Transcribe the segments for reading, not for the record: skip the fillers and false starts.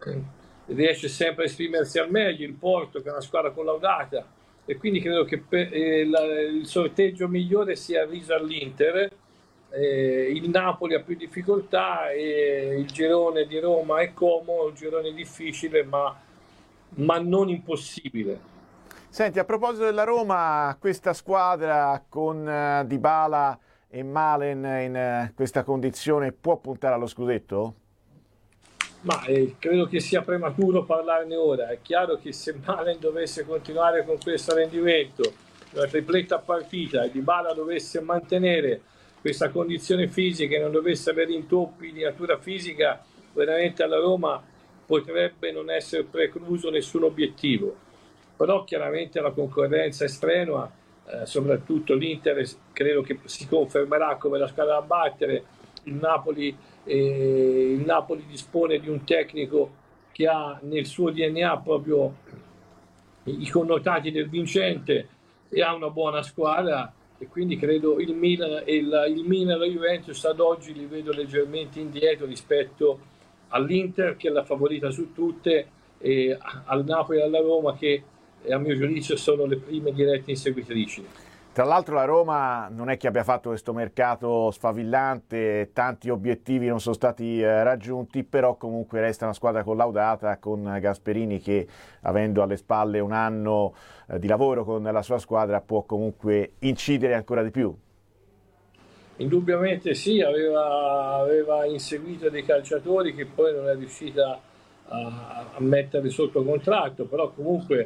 riesce sempre a esprimersi al meglio, il Porto che è una squadra collaudata, e quindi credo che il sorteggio migliore sia riso all'Inter. Il Napoli ha più difficoltà e il girone di Roma è Como, un girone difficile ma non impossibile. Senti, a proposito della Roma, questa squadra con Dybala e Malen in questa condizione può puntare allo scudetto? Ma credo che sia prematuro parlarne ora. È chiaro che se Malen dovesse continuare con questo rendimento, una tripletta partita, e Dybala dovesse mantenere questa condizione fisica e non dovesse avere intoppi di natura fisica, veramente alla Roma potrebbe non essere precluso nessun obiettivo. Però chiaramente la concorrenza è strenua, soprattutto l'Inter credo che si confermerà come la squadra da battere. il Napoli, il Napoli dispone di un tecnico che ha nel suo DNA proprio i connotati del vincente e ha una buona squadra, e quindi credo il Milan e il Milan e la Juventus ad oggi li vedo leggermente indietro rispetto all'Inter, che è la favorita su tutte, e al Napoli e alla Roma, che a mio giudizio sono le prime dirette inseguitrici. Tra l'altro la Roma non è che abbia fatto questo mercato sfavillante, tanti obiettivi non sono stati raggiunti, però comunque resta una squadra collaudata con Gasperini che, avendo alle spalle un anno di lavoro con la sua squadra, può comunque incidere ancora di più. Indubbiamente sì, aveva inseguito dei calciatori che poi non è riuscita a mettere sotto contratto, però comunque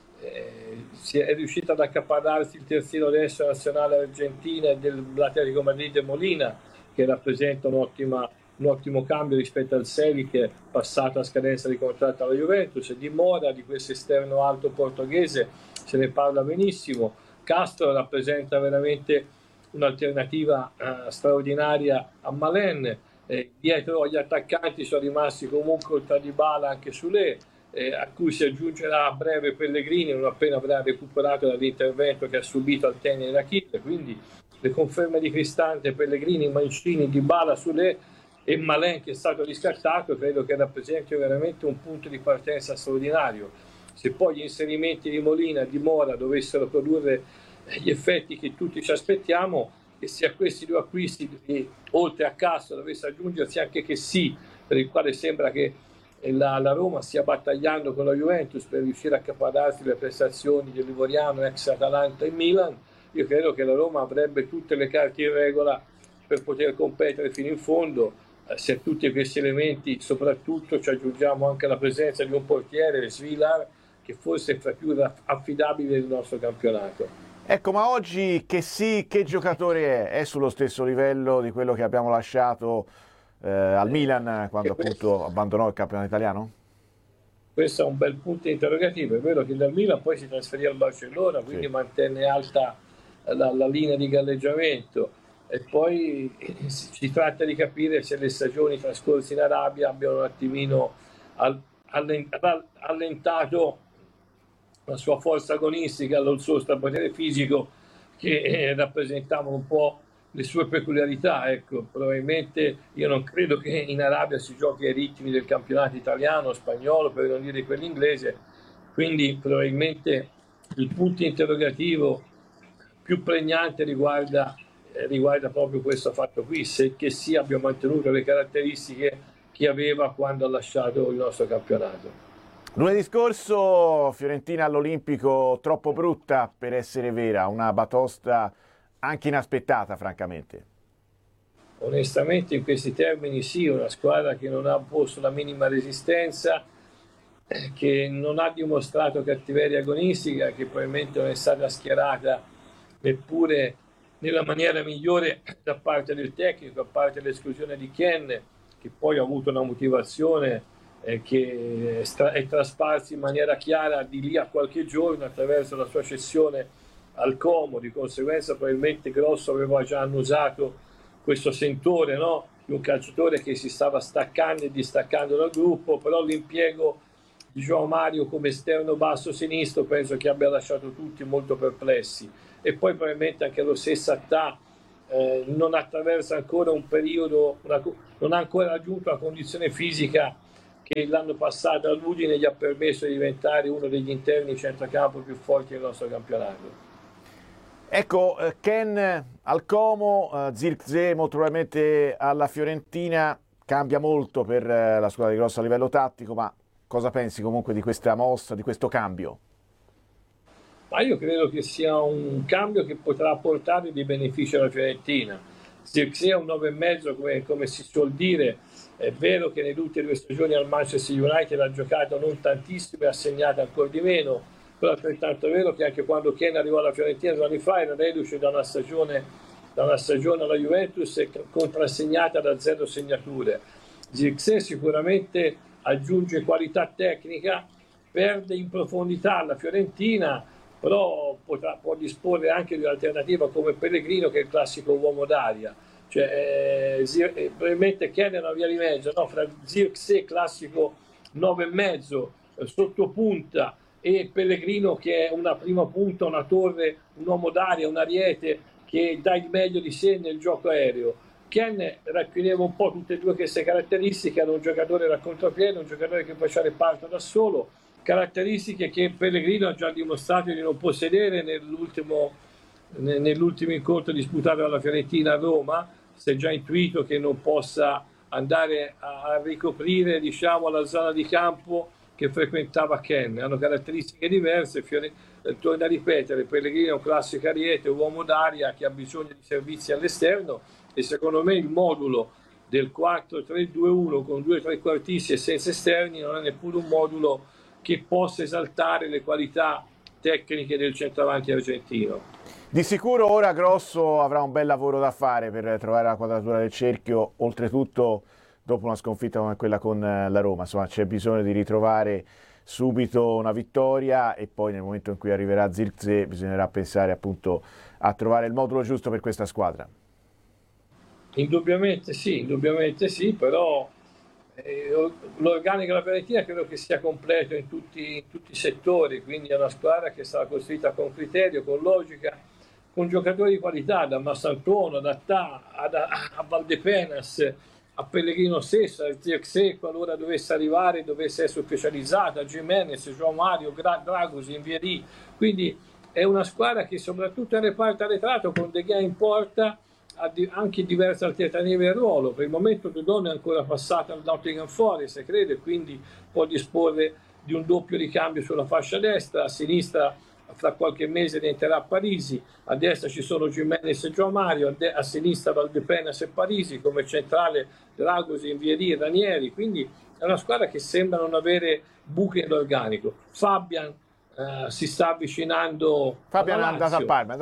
è riuscita ad accaparrarsi il terzino destro nazionale argentina e dell'Atletico Madrid e Molina, che rappresenta un ottimo cambio rispetto al Seri, che è passato a scadenza di contratto alla Juventus. E di Mora, di questo esterno alto portoghese, se ne parla benissimo. Castro rappresenta veramente un'alternativa straordinaria a Malen. Dietro agli attaccanti sono rimasti comunque oltre a Dybala anche Soulé, a cui si aggiungerà a breve Pellegrini non appena avrà recuperato dall'intervento che ha subito al tenere d'Achille. Quindi le conferme di Cristante, Pellegrini, Mancini, Dybala, Soulé e Malen, che è stato riscattato, credo che rappresenti veramente un punto di partenza straordinario. Se poi gli inserimenti di Molina e di Mora dovessero produrre gli effetti che tutti ci aspettiamo, e se a questi due acquisti, oltre a Castro, dovesse aggiungersi anche Chessy, per il quale sembra che la Roma stia battagliando con la Juventus per riuscire a accaparrarsi le prestazioni del Livoriano, ex Atalanta e Milan, io credo che la Roma avrebbe tutte le carte in regola per poter competere fino in fondo. Se a tutti questi elementi soprattutto ci aggiungiamo anche la presenza di un portiere, Svilar, che forse è fra più affidabili del nostro campionato. Ecco, ma oggi che giocatore è sullo stesso livello di quello che abbiamo lasciato al Milan quando appunto abbandonò il campionato italiano? Questo è un bel punto interrogativo. È vero che dal Milan poi si trasferì al Barcellona, quindi Sì. mantenne alta la linea di galleggiamento, e poi si tratta di capire se le stagioni trascorse in Arabia abbiano un attimino allentato la sua forza agonistica, il suo potere fisico, che rappresentavano un po' le sue peculiarità. Ecco, probabilmente io non credo che in Arabia si giochi ai ritmi del campionato italiano, spagnolo, per non dire quello inglese, quindi probabilmente il punto interrogativo più pregnante riguarda proprio questo fatto qui, se che sì abbia mantenuto le caratteristiche che aveva quando ha lasciato il nostro campionato. Lunedì scorso Fiorentina all'Olimpico troppo brutta per essere vera, una batosta anche inaspettata francamente. Onestamente in questi termini sì, una squadra che non ha posto la minima resistenza, che non ha dimostrato cattiveria agonistica, che probabilmente non è stata schierata neppure nella maniera migliore da parte del tecnico, a parte l'esclusione di Ken, che poi ha avuto una motivazione che è trasparsa in maniera chiara di lì a qualche giorno attraverso la sua cessione al Como. Di conseguenza probabilmente Grosso aveva già annusato questo sentore, no? Di un calciatore che si stava staccando e distaccando dal gruppo, però l'impiego di João Mario come esterno basso sinistro penso che abbia lasciato tutti molto perplessi. E poi probabilmente anche lo stesso Attà non attraversa ancora un periodo, non ha ancora raggiunto una condizione fisica che l'anno passato all'Udine gli ha permesso di diventare uno degli interni centrocampo più forti del nostro campionato. Ecco, Ken al Como, Zirkzee molto probabilmente alla Fiorentina, cambia molto per la squadra di Grosso a livello tattico, ma cosa pensi comunque di questa mossa, di questo cambio? Ma io credo che sia un cambio che potrà portare dei benefici alla Fiorentina. Zirkzee è un 9,5 come si suol dire. È vero che nelle ultime 2 stagioni al Manchester United ha giocato non tantissimo e ha segnato ancora di meno, però è altrettanto vero che anche quando Ken arrivò alla Fiorentina 2 anni fa era reduce da una stagione alla Juventus contrassegnata da 0 segnature. Zirkzee sicuramente aggiunge qualità tecnica, perde in profondità la Fiorentina, però può disporre anche di un'alternativa come Pellegrino, che è il classico uomo d'aria. Cioè, probabilmente Ken è una via di mezzo, no? Fra Zirkzee classico 9,5 sottopunta e Pellegrino che è una prima punta, una torre, un uomo d'aria, un ariete che dà il meglio di sé nel gioco aereo. Ken racchiudeva un po' tutte e due queste caratteristiche, era un giocatore da contropiede, un giocatore che faceva il parto da solo, caratteristiche che Pellegrino ha già dimostrato di non possedere nell'ultimo incontro disputato dalla Fiorentina a Roma. Si è già intuito che non possa andare a ricoprire, diciamo, la zona di campo che frequentava Ken. Hanno caratteristiche diverse. Torna a ripetere, Pellegrino è un classico ariete, un uomo d'aria che ha bisogno di servizi all'esterno, e secondo me il modulo del 4-3-2-1 con 2 trequartisti e senza esterni non è neppure un modulo che possa esaltare le qualità tecniche del centravanti argentino. Di sicuro ora Grosso avrà un bel lavoro da fare per trovare la quadratura del cerchio, oltretutto dopo una sconfitta come quella con la Roma. Insomma, c'è bisogno di ritrovare subito una vittoria e poi nel momento in cui arriverà Zirkzee bisognerà pensare appunto a trovare il modulo giusto per questa squadra. Indubbiamente sì, però l'organico della Fiorentina credo che sia completo in tutti i settori, quindi è una squadra che sarà costruita con criterio, con logica, con giocatori di qualità, da Massantuono, da Tà, a Valdepenas, a Pellegrino stesso, a Zirkzee qualora dovesse arrivare, dovesse essere specializzata, a Gimenez, João Mario, Dragosin, Vieri. Quindi è una squadra che soprattutto nel reparto arretrato con De Gea in porta ha anche diverse alternative al ruolo. Per il momento Dodon è ancora passato al Nottingham Forest, credo, e quindi può disporre di un doppio ricambio sulla fascia destra. A sinistra fra qualche mese diventerà Parisi, a destra ci sono Gimenez e João Mario, a sinistra Valdepenas e Parisi, come centrale Dragosin, Vieri e Ranieri. Quindi è una squadra che sembra non avere buche nell'organico. Fabian si sta avvicinando. Fabian è andato a Parma,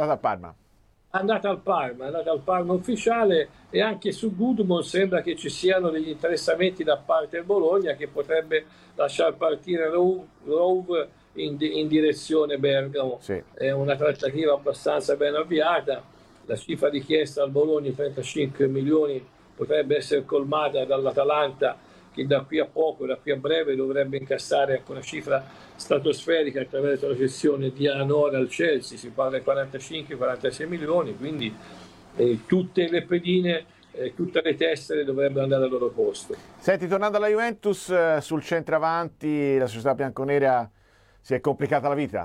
è andata al Parma ufficiale, e anche su Gudmundsson sembra che ci siano degli interessamenti da parte del Bologna, che potrebbe lasciar partire Rouv in direzione Bergamo. Sì. È una trattativa abbastanza ben avviata. La cifra richiesta al Bologna, 35 milioni, potrebbe essere colmata dall'Atalanta, che da qui a poco, da qui a breve, dovrebbe incassare una cifra stratosferica attraverso la cessione di Anora al Chelsea. Si parla di 45-46 milioni, quindi tutte le pedine, tutte le tessere dovrebbero andare al loro posto. Senti, tornando alla Juventus, sul centravanti la società bianconera si è complicata la vita?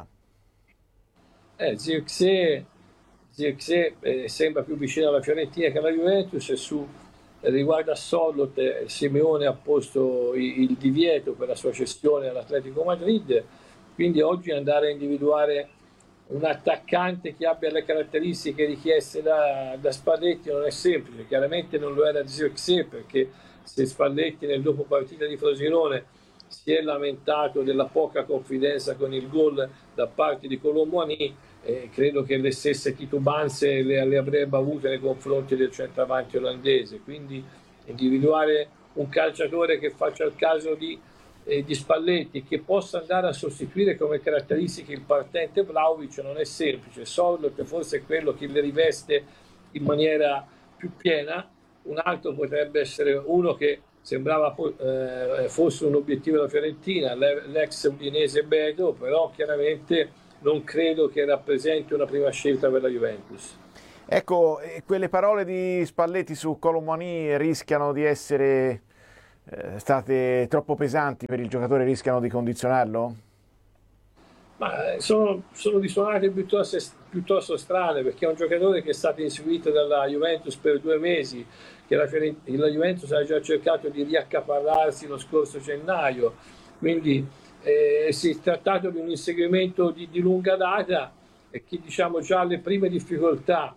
Zirkzee sembra più vicino alla Fiorentina che alla Juventus, e riguardo a Sorloth, Simeone ha posto il divieto per la sua cessione all'Atletico Madrid, quindi oggi andare a individuare un attaccante che abbia le caratteristiche richieste da Spalletti non è semplice. Chiaramente non lo era Zirkzee, perché se Spalletti nel dopo partita di Frosinone si è lamentato della poca confidenza con il gol da parte di Kolo Muani, credo che le stesse titubanze le avrebbe avute nei confronti del centravanti olandese. Quindi individuare un calciatore che faccia il caso di Spalletti, che possa andare a sostituire come caratteristiche il partente Vlahovic, non è semplice. Sorloth forse è quello che le riveste in maniera più piena. Un altro potrebbe essere uno che sembrava fosse un obiettivo della Fiorentina, l'ex udinese Beto, però chiaramente non credo che rappresenti una prima scelta per la Juventus. Ecco, quelle parole di Spalletti su Kolo Muani rischiano di essere state troppo pesanti per il giocatore, rischiano di condizionarlo? Ma sono risonanze piuttosto strane, perché è un giocatore che è stato inseguito dalla Juventus per 2 mesi, che la Juventus ha già cercato di riaccaparrarsi lo scorso gennaio, quindi si è trattato di un inseguimento di lunga data e che, diciamo, già le prime difficoltà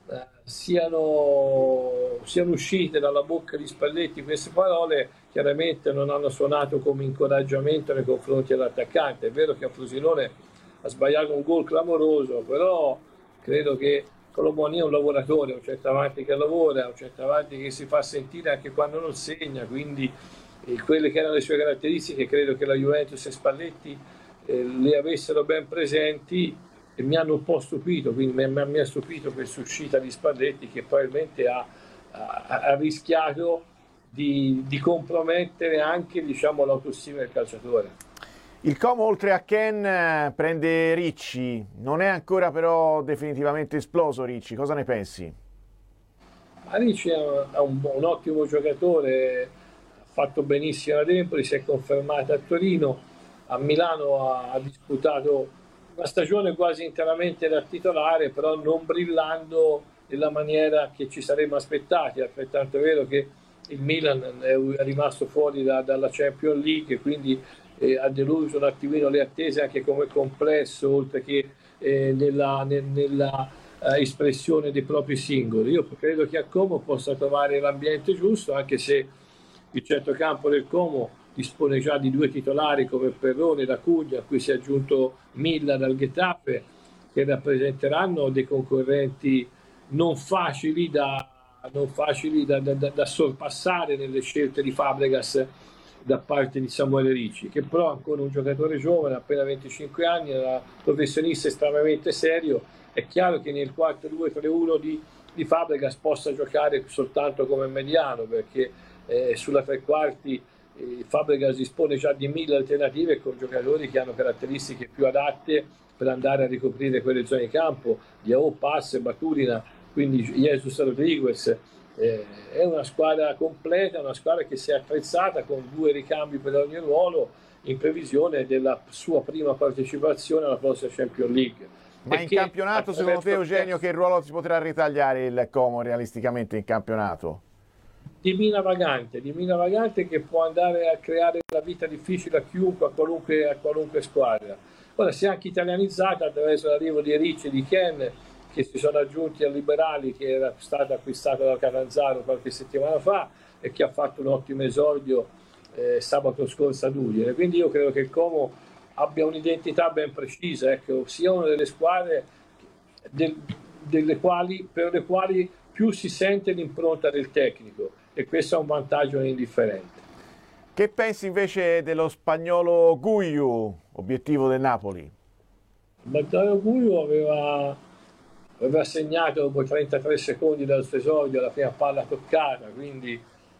siano uscite dalla bocca di Spalletti queste parole, chiaramente non hanno suonato come incoraggiamento nei confronti dell'attaccante. È vero che a Frosinone ha sbagliato un gol clamoroso, però credo che Colomoni è un lavoratore, è un centravanti che lavora, è un centravanti che si fa sentire anche quando non segna, quindi quelle che erano le sue caratteristiche credo che la Juventus e Spalletti le avessero ben presenti, e mi hanno un po' stupito, quindi mi ha stupito questa uscita di Spalletti, che probabilmente ha rischiato di compromettere anche, diciamo, l'autostima del calciatore. Il Como, oltre a Ken, prende Ricci, non è ancora però definitivamente esploso Ricci, cosa ne pensi? Ricci è un ottimo giocatore, ha fatto benissimo ad Empoli, si è confermato a Torino, a Milano ha disputato una stagione quasi interamente da titolare, però non brillando nella maniera che ci saremmo aspettati. È altrettanto vero che il Milan è rimasto fuori dalla Champions League, quindi ha deluso un attimino le attese anche come complesso, oltre che nella espressione dei propri singoli. Io credo che a Como possa trovare l'ambiente giusto, anche se il centrocampo del Como dispone già di 2 titolari come Perrone da Cuglia, a cui si è aggiunto Milla dal Getafe, che rappresenteranno dei concorrenti non facili da sorpassare nelle scelte di Fabregas da parte di Samuele Ricci, che però è ancora un giocatore giovane, appena 25 anni, è un professionista estremamente serio. È chiaro che nel 4-2-3-1 di Fabregas possa giocare soltanto come mediano, perché sulla tre quarti Fabregas dispone già di 1000 alternative con giocatori che hanno caratteristiche più adatte per andare a ricoprire quelle zone di campo, Diao, Pass, Baturina, quindi Jesus Rodriguez. È una squadra completa, una squadra che si è attrezzata con 2 ricambi per ogni ruolo in previsione della sua prima partecipazione alla prossima Champions League. Ma in campionato, secondo te, Eugenio, che ruolo si potrà ritagliare il Como realisticamente in campionato? Di mina vagante che può andare a creare la vita difficile a chiunque, a qualunque squadra. Ora si è anche italianizzata attraverso l'arrivo di Ricci e di Ken, che si sono aggiunti al Liberali, che era stato acquistato da Catanzaro qualche settimana fa e che ha fatto un ottimo esordio sabato scorso ad Udine. Quindi io credo che il Como abbia un'identità ben precisa, ecco, sia una delle squadre per le quali più si sente l'impronta del tecnico, e questo è un vantaggio indifferente. Che pensi invece dello spagnolo Guiu, obiettivo del Napoli? Matteo Guiu aveva segnato dopo 33 secondi dal suo esordio la prima palla toccata, quindi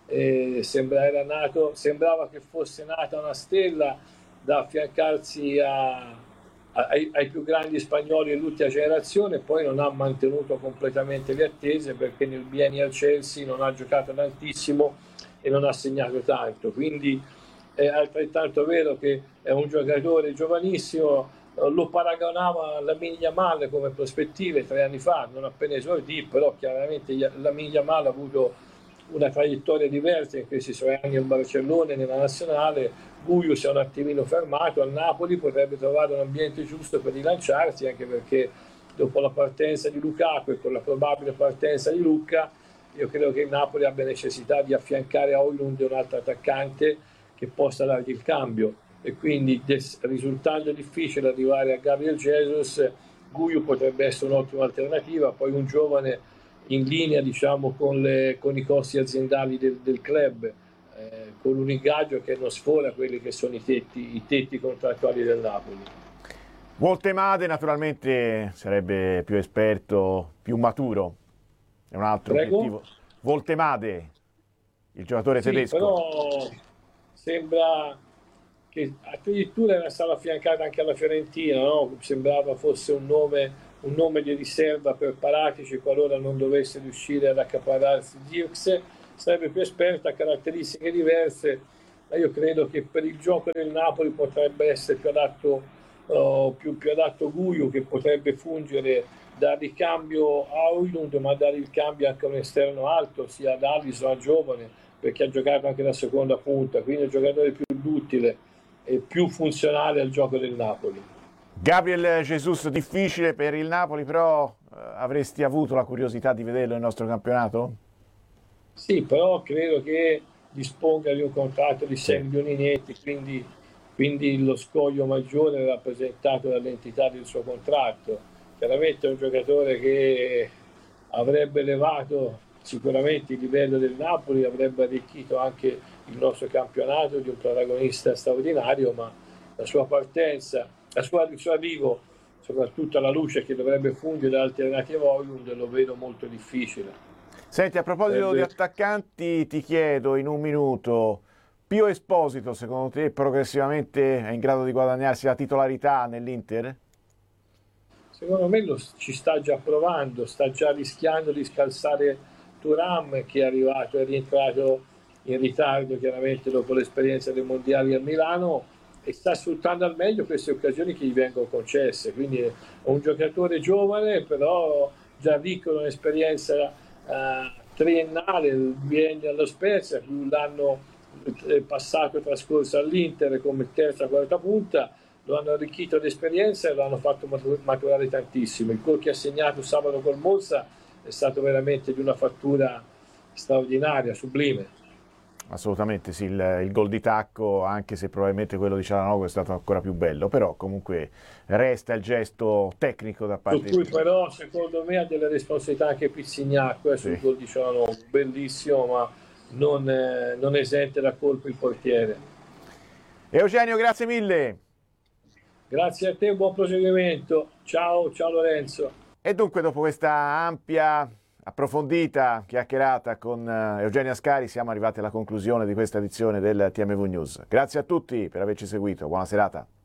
sembrava che fosse nata una stella da affiancarsi ai più grandi spagnoli dell'ultima generazione. Poi non ha mantenuto completamente le attese, perché nel biennio al Chelsea non ha giocato tantissimo e non ha segnato tanto, quindi è altrettanto vero che è un giocatore giovanissimo. Lo paragonava alla Yamal come prospettive 3 anni fa, non appena esordì, però chiaramente la Yamal ha avuto una traiettoria diversa in questi suoi anni al Barcellona e nella nazionale. Guiu si è un attimino fermato, al Napoli potrebbe trovare un ambiente giusto per rilanciarsi, anche perché dopo la partenza di Lukaku e con la probabile partenza di Lucca, io credo che il Napoli abbia necessità di affiancare a Højlund un altro attaccante che possa dargli il cambio, e quindi risultando difficile arrivare a Gabriel Jesus, Guiu potrebbe essere un'ottima alternativa, poi un giovane in linea, diciamo, con i costi aziendali del club, con un ingaggio che non sfora quelli che sono i tetti contrattuali del Napoli. Woltemade naturalmente sarebbe più esperto, più maturo, è un altro obiettivo. Woltemade, il giocatore tedesco. Però sembra che addirittura era stato affiancato anche alla Fiorentina, no? Sembrava fosse un nome di riserva per Paratici qualora non dovesse riuscire ad accaparrarsi Zirkzee, sarebbe più esperto, ha caratteristiche diverse, ma io credo che per il gioco del Napoli potrebbe essere più adatto, più adatto Guiu, che potrebbe fungere da ricambio a Højlund, ma dare il cambio anche a un esterno alto, sia ad Alisson, a giovane, perché ha giocato anche la seconda punta, quindi è un giocatore più duttile e più funzionale al gioco del Napoli. Gabriel Jesus, difficile per il Napoli, però avresti avuto la curiosità di vederlo nel nostro campionato? Sì, però credo che disponga di un contratto di 6 milioni netti, quindi lo scoglio maggiore è rappresentato dall'entità del suo contratto. Chiaramente è un giocatore che avrebbe elevato sicuramente il livello del Napoli, avrebbe arricchito anche il nostro campionato di un protagonista straordinario, ma la sua partenza, il suo arrivo, soprattutto alla luce che dovrebbe fungere da alternativa a Højlund, lo vedo molto difficile. Senti, a proposito di attaccanti, ti chiedo in un minuto, Pio Esposito secondo te progressivamente è in grado di guadagnarsi la titolarità nell'Inter? Secondo me ci sta già provando, sta già rischiando di scalzare Thuram, che è arrivato, è rientrato in ritardo chiaramente dopo l'esperienza dei mondiali a Milano, e sta sfruttando al meglio queste occasioni che gli vengono concesse. Quindi è un giocatore giovane, però già ricco di un'esperienza triennale, il biennio allo Spezia, più l'anno passato e trascorso all'Inter come terza quarta punta, lo hanno arricchito di esperienza e lo hanno fatto maturare tantissimo. Il gol che ha segnato sabato col Monza è stato veramente di una fattura straordinaria, sublime. Assolutamente sì, il gol di tacco, anche se probabilmente quello di Cialanoglu è stato ancora più bello, però comunque resta il gesto tecnico da parte Su cui però secondo me ha delle responsabilità anche Pizzignacco sul gol di Cialanoglu, bellissimo, ma non esente da colpo il portiere. Eugenio, grazie mille. Grazie a te, buon proseguimento. Ciao Lorenzo. E dunque dopo questa ampia, approfondita chiacchierata con Eugenio Ascari siamo arrivati alla conclusione di questa edizione del TMV News. Grazie a tutti per averci seguito, buona serata.